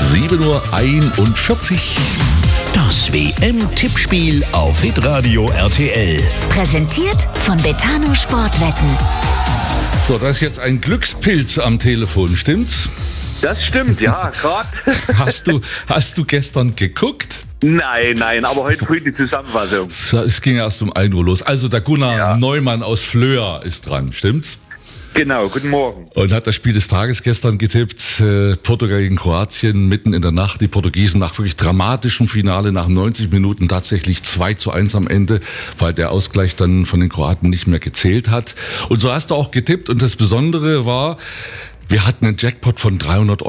7:41 Uhr. Das WM-Tippspiel auf Hitradio RTL. Präsentiert von Betano Sportwetten. So, da ist jetzt ein Glückspilz am Telefon, stimmt's? Das stimmt, ja, gerade. Hast du gestern geguckt? Nein, aber heute die Zusammenfassung. Es ging erst um 1 Uhr los. Also der Gunnar Neumann aus Flöa ist dran, stimmt's? Genau, guten Morgen. Und hat das Spiel des Tages gestern getippt. Portugal gegen Kroatien, mitten in der Nacht. Die Portugiesen nach wirklich dramatischem Finale, nach 90 Minuten tatsächlich 2:1 am Ende, weil der Ausgleich dann von den Kroaten nicht mehr gezählt hat. Und so hast du auch getippt. Und das Besondere war, wir hatten einen Jackpot von 300 €